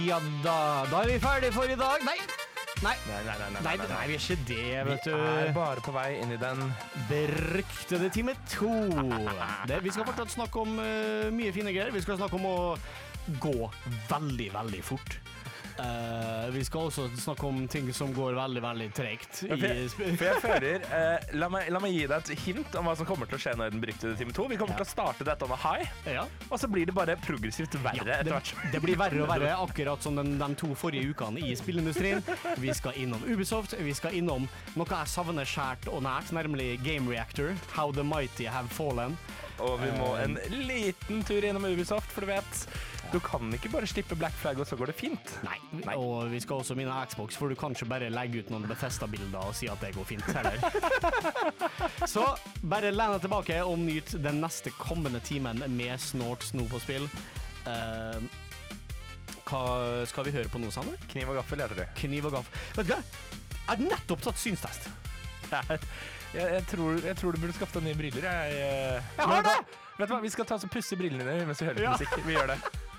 Ja da vi ferdig for i dag. Nei, Nei, vi er ikke det, vet du. Vi er bare på vei inn i den beryktede time 2. Vi skal fortsatt snakke om mye fine greier. Vi skal snakke om å gå veldig, veldig fort. Vi skal også snakke om ting som går veldig, veldig tregt. For jeg føler la meg gi deg et hint om hva som kommer til å skje nå i den beryktede time 2. Vi kommer til å starte dette med high, og så blir det bare progressivt verre etter hvert. Det blir verre og verre, akkurat som de 2 forrige ukene i spillindustrien. Vi skal innom Ubisoft, vi skal innom noe jeg savner skjært og nært, nemlig Game Reactor, How the Mighty Have Fallen. Og vi må en liten tur innom Ubisoft, for du vet, du kan ikke bare slippe Black Flag og så går det fint. Nei. Og vi skal også minne Xbox, for du kan ikke bare legge ut noen Bethesda-bilder og si at det går fint heller. Så bare len deg tilbake og nyt den neste kommende timen med Snort Sno på spill. Hva skal vi høre på nå, Sander? Kniv og gaffel heter det. Kniv og gaffel. Vet du hva? Jeg har nettopp tatt synstest. Jeg tror du burde skaffe deg nye briller. Jeg har det! Vet du hva, vi skal ta oss og pusse brillene dine mens vi hører litt musikk. Vi gjør det.